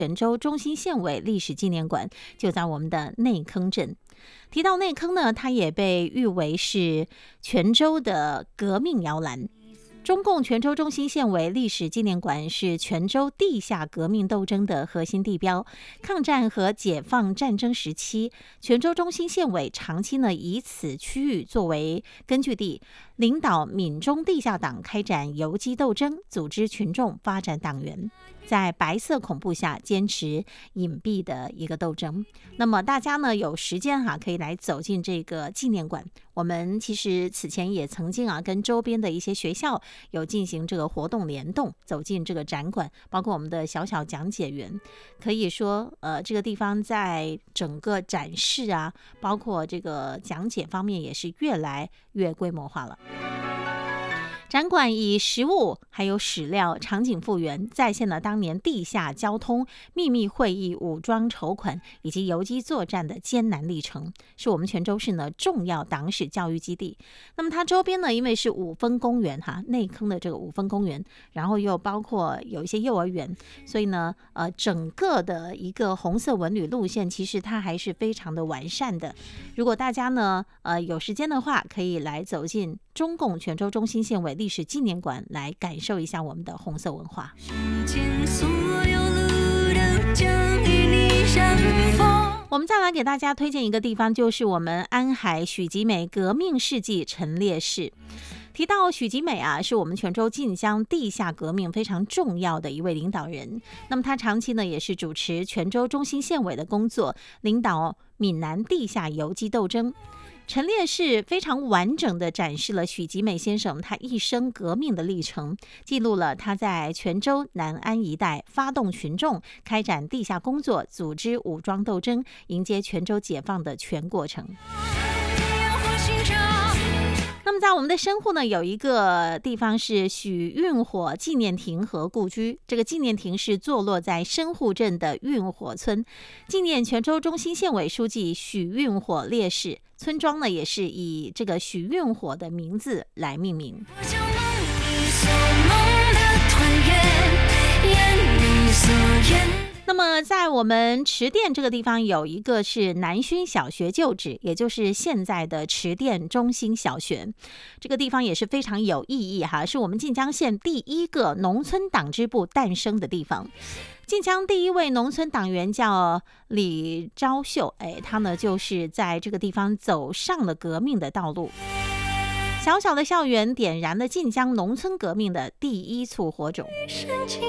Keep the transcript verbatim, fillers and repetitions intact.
泉州中心县委历史纪念馆就在我们的内坑镇。提到内坑呢，它也被誉为是泉州的革命摇篮。中共泉州中心县委历史纪念馆是泉州地下革命斗争的核心地标。抗战和解放战争时期，泉州中心县委长期呢以此区域作为根据地，领导闽中地下党开展游击斗争，组织群众发展党员，在白色恐怖下坚持隐蔽的一个斗争。那么大家呢有时间哈、啊、可以来走进这个纪念馆。我们其实此前也曾经啊跟周边的一些学校有进行这个活动联动，走进这个展馆，包括我们的小小讲解员，可以说呃这个地方在整个展示啊，包括这个讲解方面也是越来越规模化了。展馆以实物还有史料场景复原，再现了当年地下交通、秘密会议、武装筹款以及游击作战的艰难历程，是我们泉州市呢重要党史教育基地。那么它周边呢，因为是五分公园哈，内坑的这个五分公园，然后又包括有一些幼儿园，所以呢，呃，整个的一个红色文旅路线，其实它还是非常的完善的。如果大家呢，呃，有时间的话，可以来走进中共泉州中心县委历史纪念馆，来感受一下我们的红色文化。我们再来给大家推荐一个地方，就是我们安海许吉美革命事迹陈列室。提到许吉美啊，是我们泉州晋江地下革命非常重要的一位领导人。那么他长期呢也是主持泉州中心县委的工作，领导闽南地下游击斗争。陈列室非常完整地展示了许吉美先生他一生革命的历程，记录了他在泉州南安一带发动群众开展地下工作，组织武装斗争，迎接泉州解放的全过程。那么在我们的深沪呢，有一个地方是许运火纪念亭和故居。这个纪念亭是坐落在深沪镇的运火村，纪念泉州中心县委书记许运火烈士。村庄呢也是以这个许运火的名字来命名。那么在我们池店这个地方有一个是南薰小学旧址，也就是现在的池店中心小学。这个地方也是非常有意义哈，是我们晋江县第一个农村党支部诞生的地方。晋江第一位农村党员叫李昭秀，哎，他呢就是在这个地方走上了革命的道路。小小的校园点燃了晋江农村革命的第一簇火种。